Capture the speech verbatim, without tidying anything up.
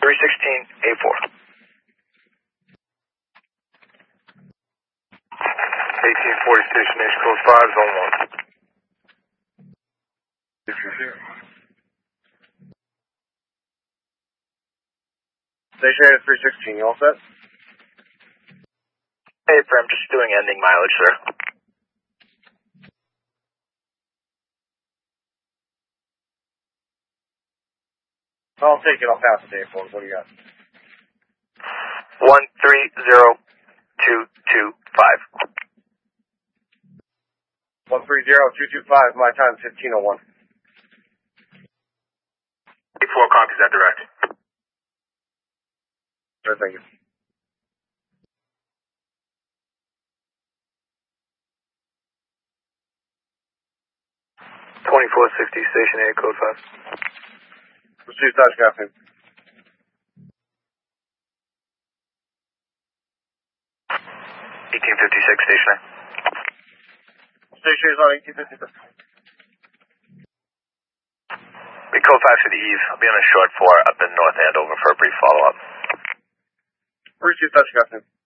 three sixteen, A four. eighteen forty Station H, code five, zone one. Station eight, three sixteen, you all set? Hey, I'm just doing ending mileage, sir. I'll take it, I'll pass it, A four. What do you got? one three zero two two five. one three zero two two five, my time, fifteen oh one. A four copies that direct. Sure, thank you. twenty-four sixty, Station eight, code five. Received, Dodge Captain. eighteen fifty-six, Station eight. Station eight is on eighteen fifty-six. We code five to the Eve. I'll be on a short four up in North Andover for a brief follow-up. Received, Dodge Captain.